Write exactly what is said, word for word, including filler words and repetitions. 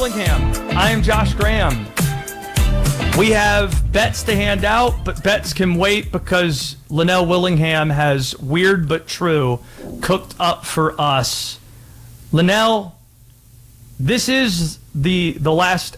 Willingham. I am Josh Graham. We have bets to hand out, but bets can wait because Linnell Willingham has weird but true cooked up for us. Linnell, this is the the last